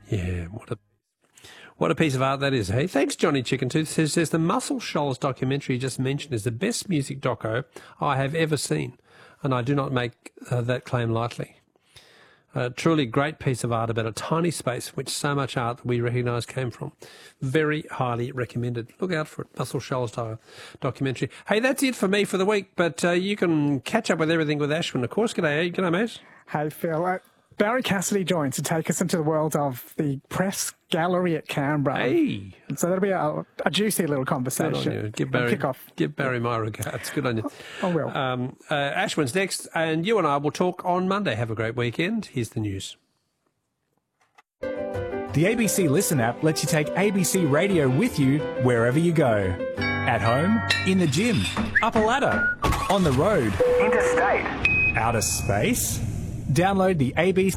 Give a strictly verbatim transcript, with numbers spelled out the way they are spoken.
Yeah, what a what a piece of art that is. Hey, thanks, Johnny Chicken Tooth. Says, says the Muscle Shoals documentary you just mentioned is the best music doco I have ever seen, and I do not make uh, that claim lightly. A truly great piece of art about a tiny space in which so much art that we recognise came from. Very highly recommended. Look out for it. Muscle Shoals do- documentary. Hey, that's it for me for the week, but uh, you can catch up with everything with Ashwin, of course. G'day, g'day, mate. Hey, Phil. Uh, Barry Cassidy joins to take us into the world of the press gallery at Canberra. Hey. So that'll be a, a juicy little conversation. Good on you. Give Barry, kick off. give Barry my regards. Good on you. I will. Um, uh, Ashwin's next, and you and I will talk on Monday. Have a great weekend. Here's the news. The A B C Listen app lets you take A B C Radio with you wherever you go. At home, in the gym, up a ladder, on the road, interstate, outer space. Download the A B C